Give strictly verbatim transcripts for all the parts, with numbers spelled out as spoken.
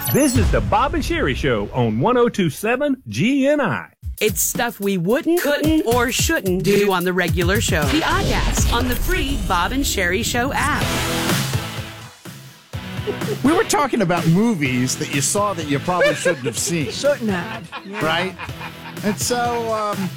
This is the Bob and Sherry Show on one oh two point seven G N I. It's stuff we wouldn't, couldn't, or shouldn't do on the regular show. The Oddcast on the free Bob and Sherry Show app. We were talking about movies that you saw that you probably shouldn't have seen. Shouldn't have. Yeah. Right? And so, um,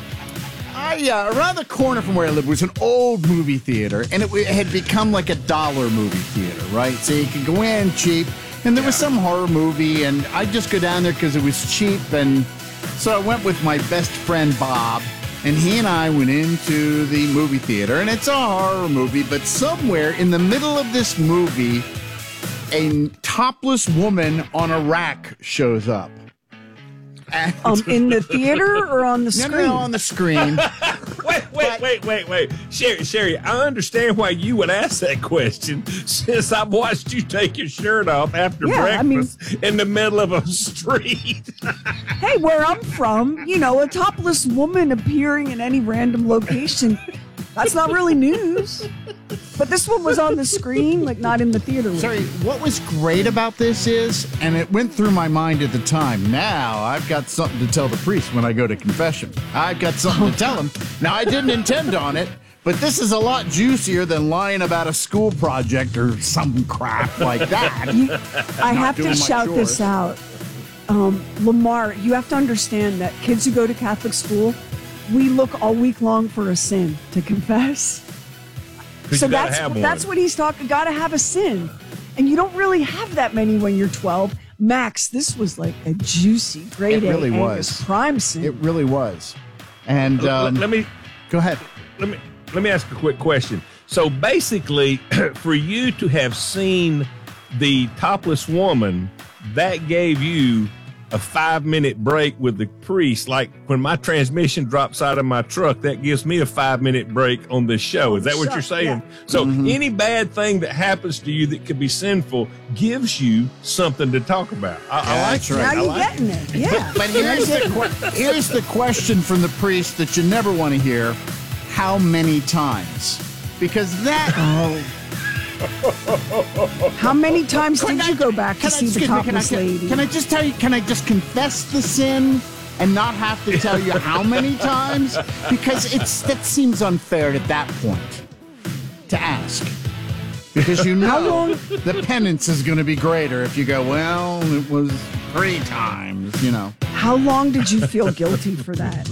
I, uh, around the corner from where I lived was an old movie theater, and it, it had become like a dollar movie theater, right? So you could go in cheap, and there was some horror movie, and I'd just go down there because it was cheap, and so I went with my best friend, Bob, and he and I went into the movie theater, and it's a horror movie, but somewhere in the middle of this movie, a topless woman on a rack shows up. And um, in the theater or on the screen? No, no, on the screen. Wait, wait, wait, wait, wait. Sherry, Sherry, I understand why you would ask that question since I've watched you take your shirt off after yeah, breakfast I mean, in the middle of a street. Hey, where I'm from, you know, a topless woman appearing in any random location, that's not really news. But this one was on the screen, like not in the theater. Sorry, what was great about this is, and it went through my mind at the time, now I've got something to tell the priest when I go to confession. I've got something to tell him. Now, I didn't intend on it, but this is a lot juicier than lying about a school project or some crap like that. You, I have to shout chores. this out. Um, Lamar, you have to understand that kids who go to Catholic school, we look all week long for a sin to confess. So that's that's what he's talking. Got to have a sin, and you don't really have that many when you're twelve. Max, this was like a juicy, great It really A was prime sin. It really was. And um, let, let me go ahead. Let me let me ask a quick question. So basically, for you to have seen the topless woman, that gave you a five-minute break with the priest. Like when my transmission drops out of my truck, that gives me a five-minute break on this show. Is that what you're saying? Yeah. So Mm-hmm. any bad thing that happens to you that could be sinful gives you something to talk about. I, I like That's that. right. now I you're like getting it. Yeah. But here's the, que- here's the question from the priest that you never want to hear. How many times? Because that... How many times Can did I- you go back to can I- see the excuse me, can I- topless lady? Can I just tell you, can I just confess the sin and not have to tell you how many times? Because it's that seems unfair at that point to ask. Because you know the penance is going to be greater if you go, well, it was three times, you know. How long did you feel guilty for that?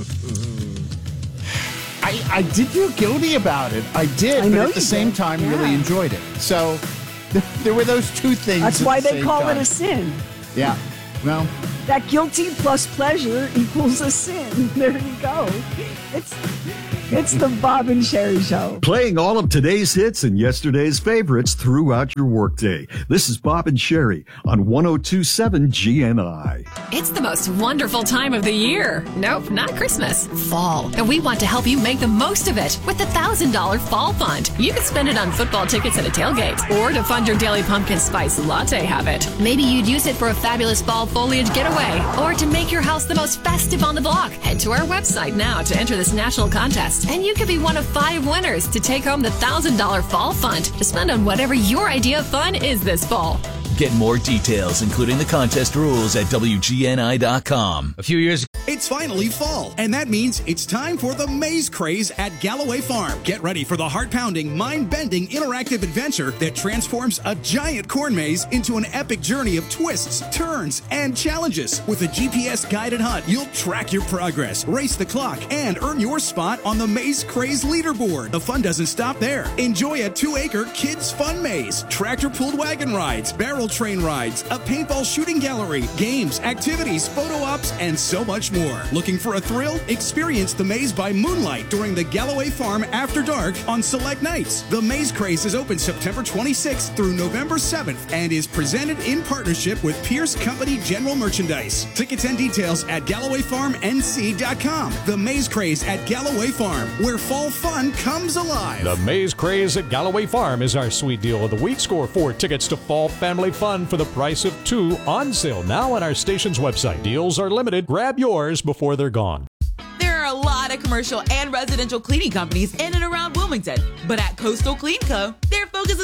I, I did feel guilty about it. I did, I know but at the you same did. time, Yeah. really enjoyed it. So th- there were those two things. That's at why the they same call time. it a sin. Yeah. Well, That guilty plus pleasure equals a sin. There you go. It's it's the Bob and Sherry Show. Playing all of today's hits and yesterday's favorites throughout your workday. This is Bob and Sherry on one oh two point seven G N I. It's the most wonderful time of the year. Nope, not Christmas. Fall. And we want to help you make the most of it with the one thousand dollars Fall Fund. You can spend it on football tickets at a tailgate or to fund your daily pumpkin spice latte habit. Maybe you'd use it for a fabulous fall foliage getaway or to make your house the most festive on the block. Head to our website now to enter this national contest, and you could be one of five winners to take home the one thousand dollars Fall Fund to spend on whatever your idea of fun is this fall. Get more details, including the contest rules, at W G N I dot com. A few years ago, It's finally fall, and that means it's time for the Maze Craze at Galloway Farm. Get ready for the heart-pounding, mind-bending, interactive adventure that transforms a giant corn maze into an epic journey of twists, turns, and challenges. With a G P S-guided hunt, you'll track your progress, race the clock, and earn your spot on the Maze Craze leaderboard. The fun doesn't stop there. Enjoy a two-acre kids' fun maze, tractor-pulled wagon rides, barrel train rides, a paintball shooting gallery, games, activities, photo ops, and so much more. Looking for a thrill? Experience the maze by moonlight during the Galloway Farm After Dark on select nights. The Maze Craze is open September twenty-sixth through November seventh and is presented in partnership with Pierce Company General Merchandise. Tickets and details at Galloway Farm N C dot com. The Maze Craze at Galloway Farm, where fall fun comes alive. The Maze Craze at Galloway Farm is our sweet deal of the week. Score four tickets to Fall Family Fun for the price of two, on sale now on our station's website. Deals are limited. Grab yours before they're gone. There are a lot of commercial and residential cleaning companies in and around Wilmington, but at Coastal Clean Co., their focus is a little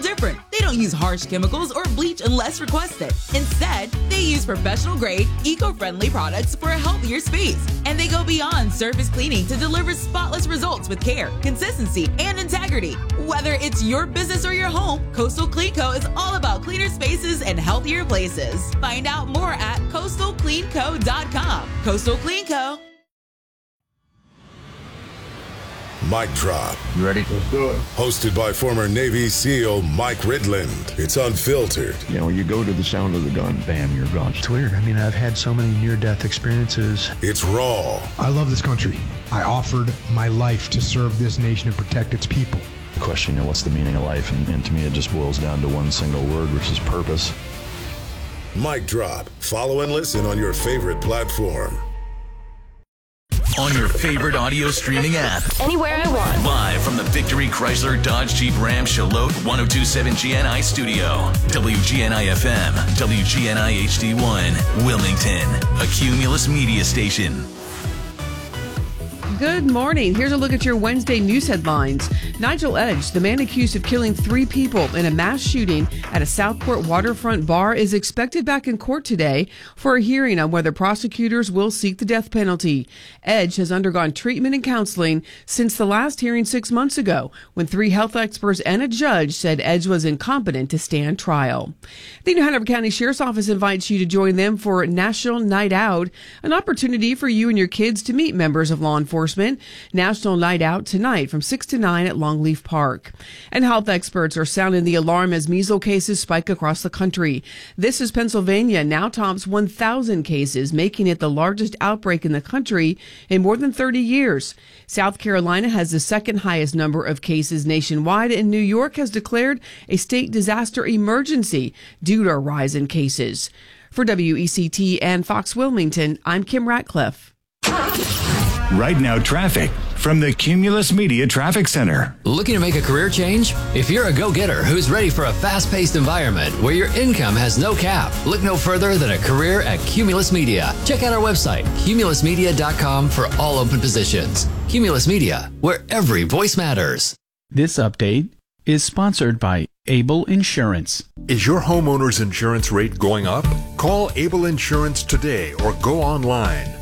different. They don't use harsh chemicals or bleach unless requested. Instead, they use professional-grade, eco-friendly products for a healthier space. And they go beyond surface cleaning to deliver spotless results with care, consistency, and integrity. Whether it's your business or your home, Coastal Clean Co. is all about cleaner spaces and healthier places. Find out more at coastal clean co dot com. Coastal Clean Co. Mic Drop. You ready? Let's do it. Hosted by former Navy SEAL Mike Ridland. It's unfiltered. You know, you go to the sound of the gun, bam, you're gone. It's weird. I mean, I've had so many near-death experiences. It's raw. I love this country. I offered my life to serve this nation and protect its people. The question, you know, what's the meaning of life? And, and to me, it just boils down to one single word, which is purpose. Mic Drop. Follow and listen on your favorite platform. On your favorite audio streaming app. Anywhere I want. Live from the Victory Chrysler Dodge Jeep Ram Charlotte ten twenty-seven G N I studio. W G N I F M, W G N I H D one, Wilmington, a Cumulus media station. Good morning. Here's a look at your Wednesday news headlines. Nigel Edge, the man accused of killing three people in a mass shooting at a Southport waterfront bar, is expected back in court today for a hearing on whether prosecutors will seek the death penalty. Edge has undergone treatment and counseling since the last hearing six months ago, when three health experts and a judge said Edge was incompetent to stand trial. The New Hanover County Sheriff's Office invites you to join them for National Night Out, an opportunity for you and your kids to meet members of law enforcement. National Night Out tonight from six to nine at Longleaf Park. And health experts are sounding the alarm as measles cases spike across the country. This is Pennsylvania now tops one thousand cases, making it the largest outbreak in the country in more than thirty years. South Carolina has the second highest number of cases nationwide, and New York has declared a state disaster emergency due to a rise in cases. For W E C T and Fox Wilmington, I'm Kim Ratcliffe. Right now, traffic from the Cumulus Media Traffic Center. Looking to make a career change? If you're a go-getter who's ready for a fast-paced environment where your income has no cap, look no further than a career at Cumulus Media. Check out our website, cumulus media dot com, for all open positions. Cumulus Media, where every voice matters. This update is sponsored by Able Insurance. Is your homeowner's insurance rate going up? Call Able Insurance today or go online.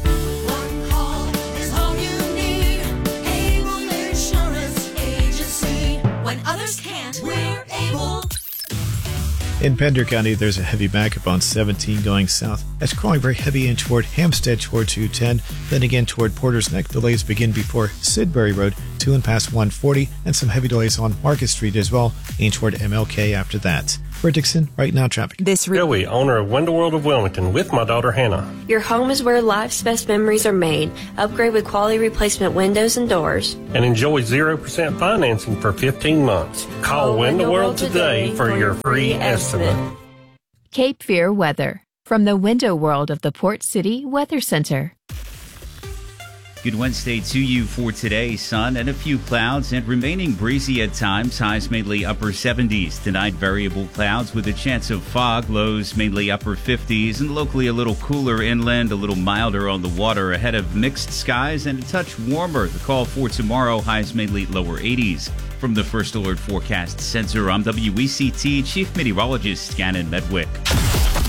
In Pender County, there's a heavy backup on seventeen going south. That's crawling very heavy in toward Hampstead toward two ten, then again toward Porter's Neck. Delays begin before Sidbury Road, to and past one forty, and some heavy delays on Market Street as well, in toward M L K after that. For Dixon, right now traffic. This re- Joey, owner of Window World of Wilmington, with my daughter Hannah. Your home is where life's best memories are made. Upgrade with quality replacement windows and doors. And enjoy zero percent financing for fifteen months. Call, Call Window, Window World today, today for your free estimate. estimate. Cape Fear weather from the Window World of the Port City Weather Center. Good Wednesday to you for today. Sun and a few clouds and remaining breezy at times. Highs mainly upper seventies. Tonight, variable clouds with a chance of fog. Lows mainly upper fifties and locally a little cooler inland, a little milder on the water ahead of mixed skies and a touch warmer. The call for tomorrow, highs mainly lower eighties. From the First Alert Forecast Center, I'm W E C T Chief Meteorologist Gannon Medwick.